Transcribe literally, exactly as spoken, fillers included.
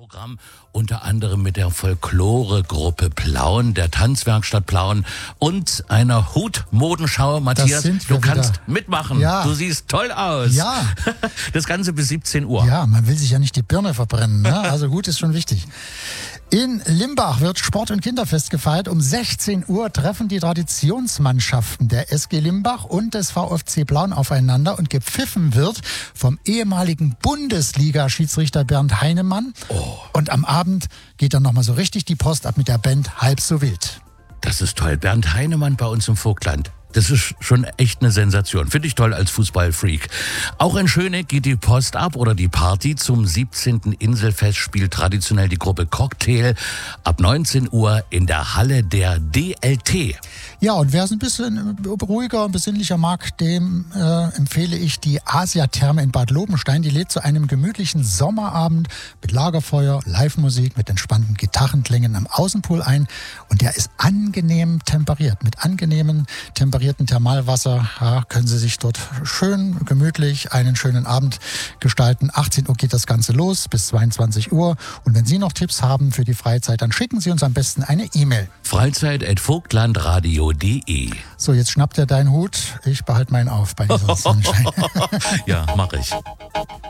Programm, unter anderem mit der Folklore-Gruppe Plauen, der Tanzwerkstatt Plauen und einer Hutmodenschau. Matthias, du kannst wieder mitmachen. Ja. Du siehst toll aus. Ja. Das Ganze bis siebzehn Uhr. Ja, man will sich ja nicht die Birne verbrennen, ne? Also Hut ist schon wichtig. In Limbach wird Sport- und Kinderfest gefeiert. Um sechzehn Uhr treffen die Traditionsmannschaften der S G Limbach und des VfC Plauen aufeinander und gepfiffen wird vom ehemaligen Bundesliga-Schiedsrichter Bernd Heinemann. Oh. Und am Abend geht dann nochmal so richtig die Post ab mit der Band Halb so wild. Das ist toll. Bernd Heinemann bei uns im Vogtland. Das ist schon echt eine Sensation. Finde ich toll als Fußballfreak. Auch in Schöneck geht die Post ab oder die Party. Zum siebzehnten Inselfest spielt traditionell die Gruppe Cocktail ab neunzehn Uhr in der Halle der D L T. Ja, und wer es ein bisschen ruhiger und besinnlicher mag, dem äh, empfehle ich die Asia-Therme in Bad Lobenstein. Die lädt zu einem gemütlichen Sommerabend mit Lagerfeuer, Live-Musik, mit entspannten Gitarrenklängen am Außenpool ein. Und der ist angenehm temperiert. Mit angenehmen temperierten Thermalwasser ja, können Sie sich dort schön gemütlich einen schönen Abend gestalten. achtzehn Uhr geht das Ganze los bis zweiundzwanzig Uhr. Und wenn Sie noch Tipps haben für die Freizeit, dann schicken Sie uns am besten eine E-Mail. Freizeit at vogtlandradio punkt de. So, jetzt schnappt er deinen Hut. Ich behalte meinen auf bei diesem Sonnenschein. Ja, mach ich.